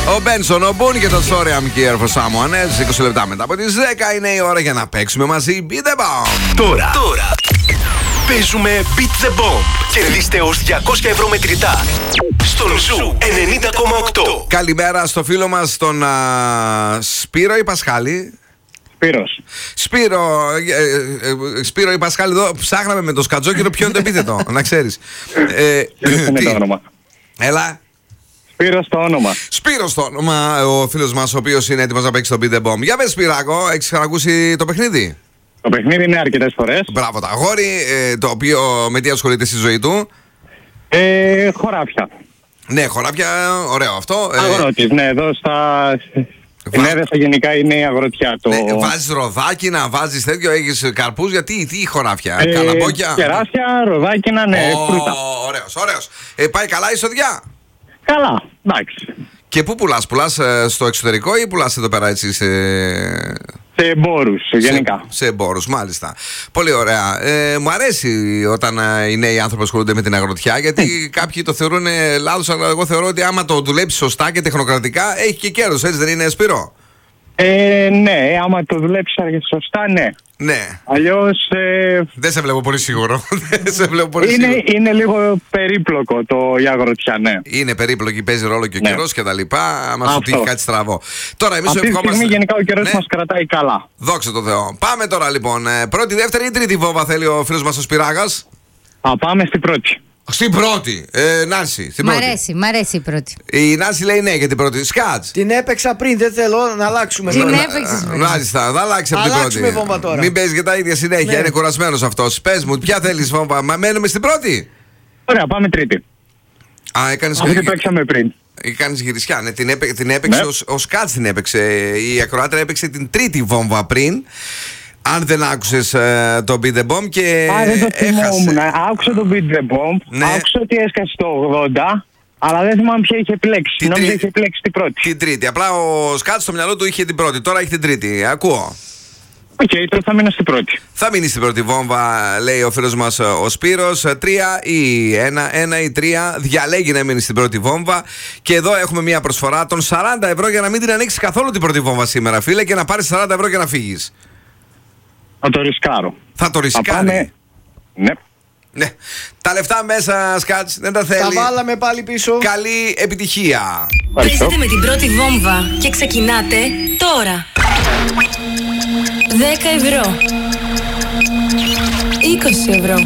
Ο Μπένσον, ο Μποon και το Sorry I'm Here for Someone Else. 20 λεπτά μετά από τις 10 είναι η ώρα για να παίξουμε μαζί Beat the Bomb. Τώρα παίζουμε Beat the Bomb. Κερδίστε ως 200 ευρώ μετρητά στον Ζου 90,8. Καλημέρα στο φίλο μας τον Σπύρο ή Πασχάλη. Σπύρο ή Πασχάλη, εδώ ψάχναμε με το σκατζόκυρο ποιο είναι το επίθετο, να ξέρεις. Είναι το όνομα. Έλα. Σπύρος το όνομα, ο φίλος μας ο οποίος είναι έτοιμος να παίξει το Beat the Bomb. Για πες Σπυράκο, έχεις ξανακούσει το παιχνίδι? Το παιχνίδι είναι αρκετές φορές. Μπράβο τα αγόρι, το οποίο με τι ασχολείται στη ζωή του? Χωράφια. Ναι, χωράφια, ωραίο αυτό. Αγρότης, ναι, εδώ στην Έδεσα γενικά είναι η αγροτιά. Ναι, βάζεις ροδάκινα, βάζεις τέτοιο, έχεις καρπούς, γιατί, τι χωράφια, καλαμπόκια? Κεράσια, ροδάκινα, ναι, φρούτα. Ωραίος. Πάει καλά η σοδιά? Καλά, εντάξει. Και πού πουλάς στο εξωτερικό ή πουλάς εδώ πέρα έτσι σε εμπόρους, γενικά. Σε εμπόρους, μάλιστα. Πολύ ωραία. Μου αρέσει όταν οι νέοι άνθρωποι ασχολούνται με την αγροτιά, γιατί κάποιοι το θεωρούν λάθος, αλλά εγώ θεωρώ ότι άμα το δουλέψει σωστά και τεχνοκρατικά, έχει και κέρδος, έτσι δεν είναι, Σπύρο? Ναι, άμα το δουλέψει σωστά, ναι. Ναι. Αλλιώς. Δεν σε βλέπω πολύ σίγουρο. Είναι λίγο περίπλοκο η αγροτιά, ναι. Είναι περίπλοκη, παίζει ρόλο και ο καιρός και τα λοιπά. Άμα σου τύχει κάτι στραβό. Τώρα, εμείς αυτή τη στιγμή γενικά ο καιρός μας κρατάει καλά. Δόξα τω Θεώ. Πάμε τώρα λοιπόν. Πρώτη, δεύτερη ή τρίτη βόμβα θέλει ο φίλος μας ο Σπυράγας? Πάμε στην πρώτη. Στην πρώτη, Νάνση. Μ' αρέσει η πρώτη. Η Νάνση λέει ναι για την πρώτη. Σκάτς. Την έπαιξα πριν, δεν θέλω να αλλάξουμε. Την έπαιξες πριν. Μάλιστα, θα αλλάξει από την πρώτη. Βόμβα τώρα. Μην παίζει και τα ίδια συνέχεια, ναι. Είναι κουρασμένος αυτός. Πες μου, ποια θέλεις βόμβα? Μένουμε στην πρώτη. Ωραία, πάμε τρίτη. Έκανες. Αυτή παίξαμε πριν. Κάνεις γυρισιά, ναι, την έπαιξε ο Σκάτς την έπαιξε. Η ακροάτρια έπαιξε την τρίτη βόμβα πριν. Αν δεν άκουσες το Beat the Bomb και δεν το θυμόμουν. Άκουσα το Beat the Bomb, ναι. Άκουσα ότι έσκασε το 80, αλλά δεν θυμάμαι ποια είχε επιλέξει. Νόμιζα είχε επιλέξει την πρώτη. Την τρίτη. Απλά ο Σκάτς στο μυαλό του είχε την πρώτη, τώρα έχει την τρίτη. Ακούω. Οκ, τώρα θα μείνω στην πρώτη. Θα μείνει στην πρώτη βόμβα, λέει ο φίλος μας ο Σπύρος. 3 ή 1 ή 3. Διαλέγει να μείνει στην πρώτη βόμβα. Και εδώ έχουμε μια προσφορά των 40 ευρώ για να μην την ανοίξει καθόλου την πρώτη βόμβα σήμερα, φίλε, και να πάρεις 40 ευρώ και να φύγεις. Θα το ρισκάρω. Θα το ρισκάρει. Ναι. Τα λεφτά μέσα, Σκάτς, δεν τα θέλει. Τα βάλαμε πάλι πίσω. Καλή επιτυχία. Παίζετε με την πρώτη βόμβα και ξεκινάτε τώρα. 10 ευρώ. 20 ευρώ.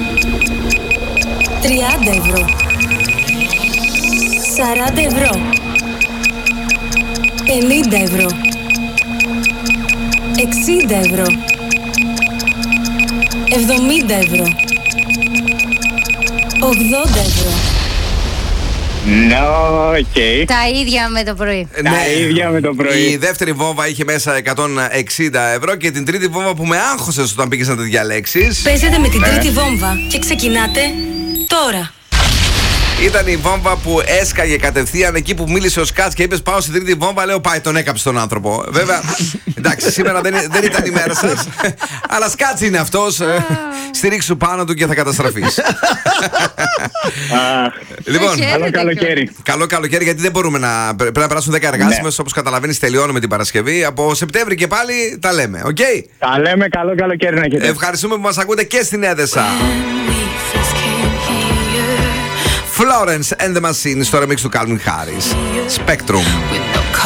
30 ευρώ. 40 ευρώ. 50 ευρώ. 60 ευρώ. 70 ευρώ. 80 ευρώ. Okay. Τα ίδια με το πρωί. Τα ίδια με το πρωί. Η δεύτερη βόμβα είχε μέσα 160 ευρώ και την τρίτη βόμβα που με άγχωσες όταν πήγες να τη διαλέξεις. Παίζετε με την τρίτη βόμβα και ξεκινάτε τώρα. Ήταν η βόμβα που έσκαγε κατευθείαν εκεί που μίλησε ο Σκάτς και είπες πάω στην τρίτη βόμβα. Λέω πάει, τον έκαψε τον άνθρωπο. Βέβαια, εντάξει, σήμερα δεν ήταν η μέρα σας. Αλλά Σκάτς είναι αυτός. Στηρίξου πάνω του και θα καταστραφείς. Λοιπόν, καλό καλοκαίρι. Καλό καλοκαίρι, γιατί δεν μπορούμε να. Πρέπει να περάσουν 10 εργάσιμες. Όπως καταλαβαίνεις, τελειώνουμε την Παρασκευή. Από Σεπτέμβρη και πάλι τα λέμε. Οκ. Τα λέμε, καλό καλοκαίρι να έχετε. Ευχαριστούμε που μας ακούτε και στην Έδεσα. Florence and the Machine στο remix του Calvin Harris. Spectrum.